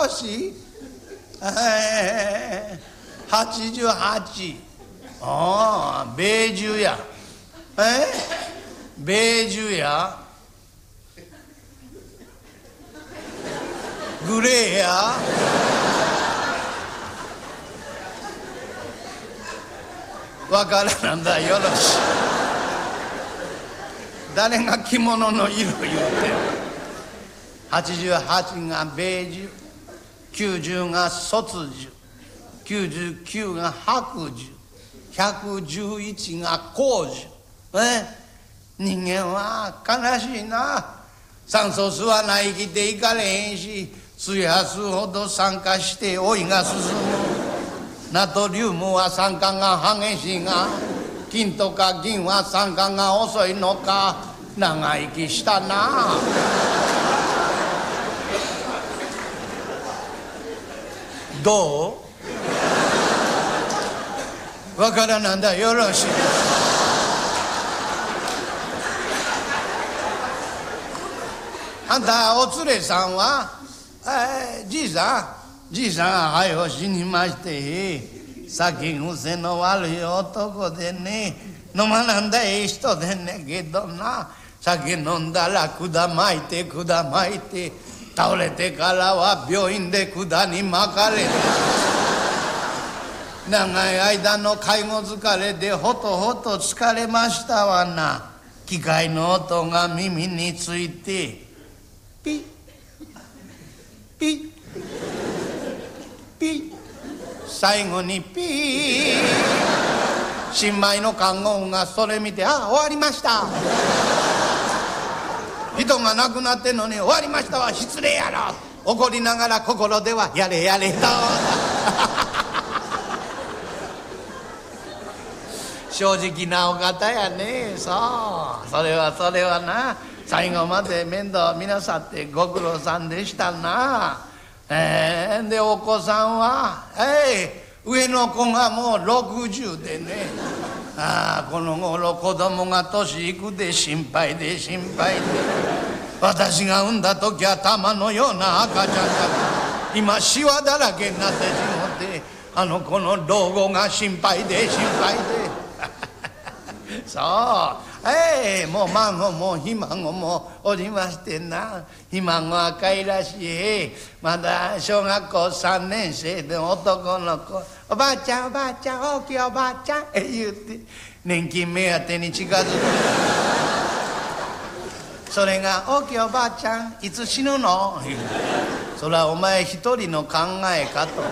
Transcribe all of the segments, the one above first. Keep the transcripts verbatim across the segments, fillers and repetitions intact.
ろしい。えー、はちじゅうはち。ああ、ベージュや。えベージュや。グレーや。わからなんだ。よろしい。誰が着物の色言うてる。はちじゅうはちがベージュ、きゅうじゅうが卒樹、きゅうじゅうきゅうが白樹、ひゃくじゅういちが光樹。え人間は悲しいな。酸素吸わない生きていかれへんし、吸えば吸うほど酸化して老いが進む。ナトリウムは酸化が激しいが、金とか銀は酸化が遅いのか。長生きしたな。どう？わからなんだ。よろしい。あんたお連れさんは、えー、じいさんじいさんははよ死にまして、酒癖の悪い男でね、飲まなんだええ人でねけどな、酒飲んだら管巻いて管巻いて、倒れてからは病院で管に巻かれて、長い間の介護疲れでほとほと疲れましたわな。機械の音が耳について、ピッピッピッ、最後にピー。新米の看護婦がそれ見て、あ、終わりました。人が亡くなってんのに終わりましたわ、失礼やろ。怒りながら心ではやれやれと。正直なお方やね。そう、それはそれはな、最後まで面倒見なさってご苦労さんでしたな。えー、でお子さんは、えー、上の子がもうろくじゅうでね、ああこの頃子供が年いくで心配で心配で、私が産んだ時は玉のような赤ちゃんだから、今シワだらけになってしもて、あの子の老後が心配で心配で。そう、ええー、もう孫もひ孫もおりましてな、ひ孫は可愛らしい、まだ小学校さんねん生で男の子、おばあちゃんおばあちゃん大きいおばあちゃんえ言うて年金目当てに近づく。それが大きいおばあちゃんいつ死ぬの。そらお前一人の考えかと。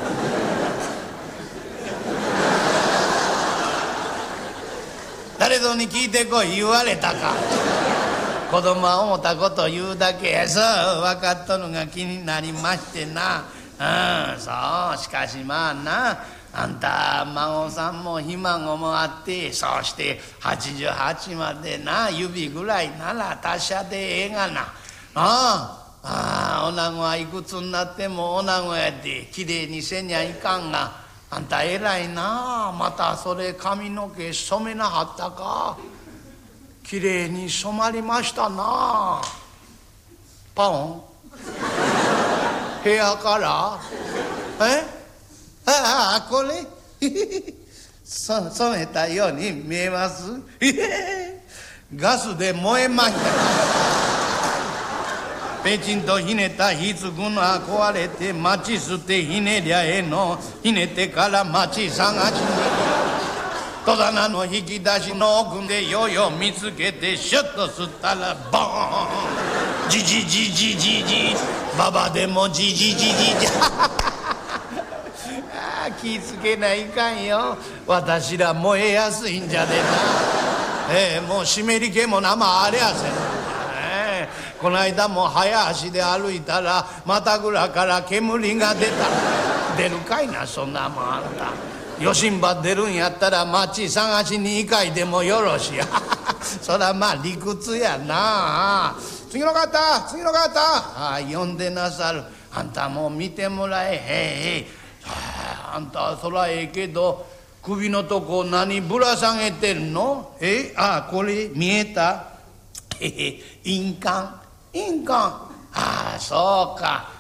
誰ぞに聞いてこい言われたか。子供は思ったこと言うだけや。そう分かっとるが気になりましてな。うん、そうしかしまあな、あんた孫さんもひ孫もあって、そうしてはちじゅうはちまでな、指ぐらいなら達者でええがな。ああ、ああ、女子はいくつになっても女子やできれいにせにゃいかんが、あんた偉いな。またそれ髪の毛染めなはったか。きれいに染まりましたな。パオンヘアカラー、えああこれそ染めたように見えます。ガスで燃えました。ペチンとひねった火つくのは壊れて、町捨てひねりゃええの。ひねってから町探しに、戸棚の引き出しの奥でよよ見つけて、シュッと吸ったらボーン、ジジジジジジ、ババでもジジジジジ。ああ気ぃつけないかんよ。私ら燃えやすいんじゃでな。ええもう湿り気も生ありゃせん。この間も早足で歩いたら股ぐらから煙が出た。出るかいなそんなもん。あんた余震波出るんやったら町探しに行かいでもよろしい。そらまあ理屈やな。次の方次の方、ああ呼んでなさる。あんたも見てもらえ。へえ、はあ、あんたそらええけど首のとこ何ぶら下げてんの。えあこれ見えた。へへ印鑑印鑑、ああそうか。